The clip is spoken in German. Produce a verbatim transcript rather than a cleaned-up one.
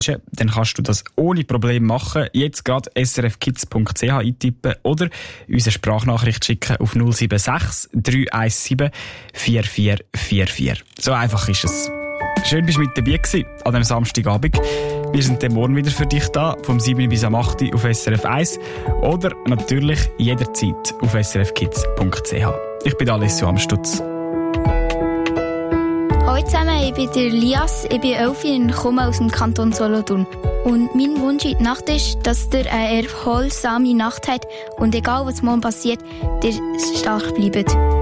dann kannst du das ohne Probleme machen. Jetzt gerade s r f kids punkt c h eintippen oder unsere Sprachnachricht schicken auf null sieben sechs drei eins sieben vier vier vier vier. So einfach ist es. Schön, bist du mit dabei gewesen an diesem Samstagabend. Wir sind dann morgen wieder für dich da, vom sieben bis am acht auf S R F eins oder natürlich jederzeit auf s r f kids punkt c h. Ich bin Alessio Amstutz. Hallo zusammen, ich bin der Lias, ich bin elf und komme aus dem Kanton Solothurn. Und mein Wunsch in der Nacht ist, dass ihr eine erholsame Nacht habt und egal was morgen passiert, ihr stark bleibt.